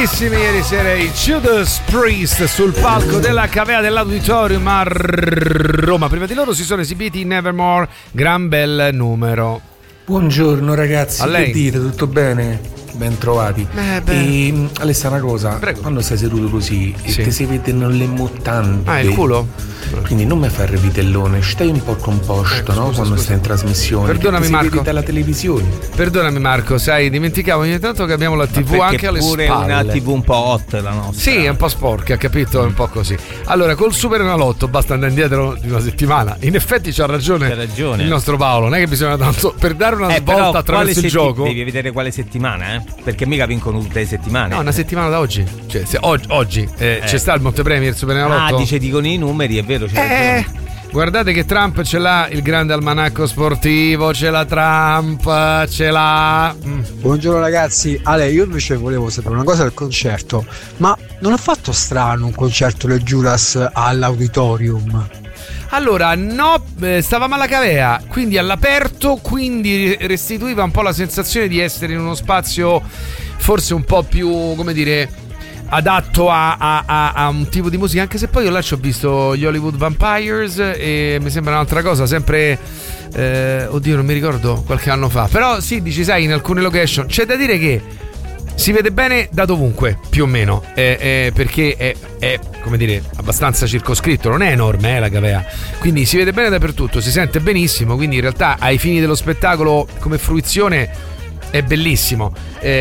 Ieri sera i Judas Priest sul palco della Cavea dell'Auditorium a Roma. Prima di loro si sono esibiti in Nevermore, gran bel numero. Buongiorno ragazzi, a lei. Che dite? Tutto bene? Ben trovati. E Alessia, una cosa, prego. Quando sei seduto così e ti si vedono le mutande, il culo? Quindi non mi fare il vitellone, stai un po' composto, no? Quando stai in trasmissione. Perdonami Marco, dalla televisione. Perdonami Marco, sai, dimenticavo ogni tanto che abbiamo la TV anche alle spalle. Pure una TV un po' hot la nostra. Sì, è un po' sporca, capito? È un po' così. Allora, col Super Enalotto basta andare indietro di una settimana. In effetti c'ha ragione il nostro Paolo, non è che bisogna tanto per dare una svolta attraverso il gioco. Devi vedere quale settimana, perché mica vincono tutte le settimane. No, una settimana da oggi. Cioè, oggi c'è sta il Montepremier Super Enalotto. Dicono i numeri, è vero. Guardate che Trump ce l'ha, il grande almanacco sportivo, ce l'ha Trump, ce l'ha. Buongiorno ragazzi, Ale, io invece volevo sapere una cosa del concerto, ma non ha fatto strano un concerto del Judas all'Auditorium? Allora, no, stavamo alla Cavea, quindi all'aperto, quindi restituiva un po' la sensazione di essere in uno spazio forse un po' più, come dire, adatto a un tipo di musica, anche se poi io là ci ho visto gli Hollywood Vampires e mi sembra un'altra cosa, sempre oddio non mi ricordo, qualche anno fa, però sì, dici, sai, in alcune location c'è da dire che si vede bene da dovunque, più o meno, perché è come dire abbastanza circoscritto, non è enorme la Cavea, quindi si vede bene dappertutto, si sente benissimo, quindi in realtà ai fini dello spettacolo come fruizione è bellissimo,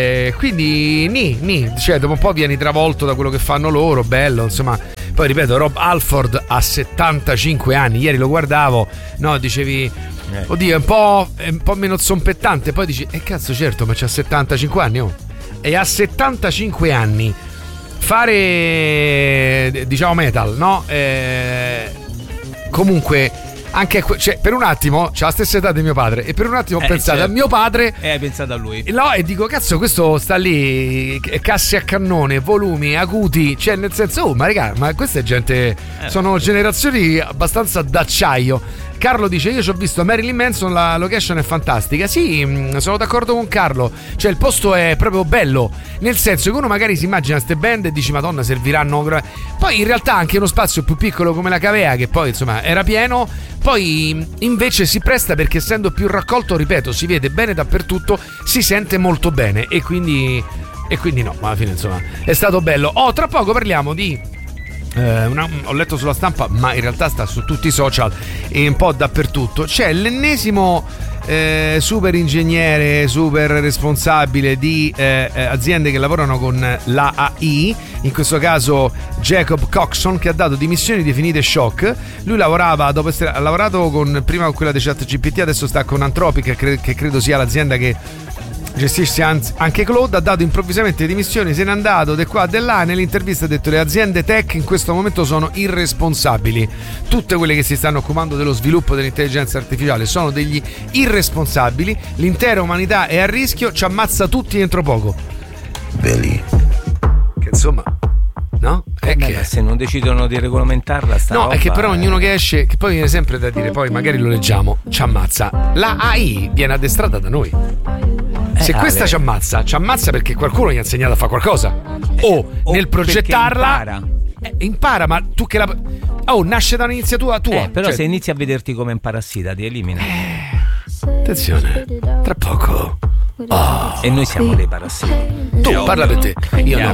quindi cioè dopo un po' vieni travolto da quello che fanno loro, bello, insomma. Poi ripeto, Rob Halford ha 75 anni, ieri lo guardavo, no, dicevi oddio, è un po' meno zompettante, poi dici cazzo, certo, ma c'ha 75 anni, e a 75 anni fare, diciamo, metal, no? Comunque anche cioè, per un attimo c'ha la stessa età di mio padre e per un attimo ho pensato a mio padre e hai pensato a lui, no, e dico cazzo, questo sta lì, casse a cannone, volumi acuti, cioè nel senso, ma raga, ma questa è gente, sono generazioni abbastanza d'acciaio. Carlo dice, io ci ho visto Marilyn Manson, la location è fantastica. Sì, sono d'accordo con Carlo, cioè il posto è proprio bello, nel senso che uno magari si immagina ste band e dici madonna, serviranno, poi in realtà anche uno spazio più piccolo come la Cavea, che poi insomma era pieno, poi invece si presta perché essendo più raccolto, ripeto, si vede bene dappertutto, si sente molto bene e quindi no, ma alla fine insomma è stato bello. Tra poco parliamo di ho letto sulla stampa, ma in realtà sta su tutti i social e un po' dappertutto, c'è l'ennesimo super ingegnere, super responsabile di aziende che lavorano con l'AI, in questo caso Jacob Coxon, che ha dato dimissioni definite shock. Lui lavorava, dopo ha lavorato prima con quella di ChatGPT, adesso sta con Anthropic, che credo sia l'azienda che gestisce anche Claude. Ha dato improvvisamente dimissioni, se n'è andato di qua di là. Nell'intervista ha detto: le aziende tech in questo momento sono irresponsabili, tutte quelle che si stanno occupando dello sviluppo dell'intelligenza artificiale sono degli irresponsabili, l'intera umanità è a rischio, ci ammazza tutti entro poco. Belli, che insomma, no? È che se non decidono di regolamentarla sta roba, è che però ognuno che esce, che poi viene sempre da dire, poi magari lo leggiamo, ci ammazza. La AI viene addestrata da noi. Se questa ci ammazza perché qualcuno gli ha insegnato a fare qualcosa, o nel progettarla impara, ma tu che la nasce da un'iniziativa tua, però cioè, se inizi a vederti come un parassita ti elimina. Attenzione, tra poco e noi siamo dei parassiti. tu parla per te, io no.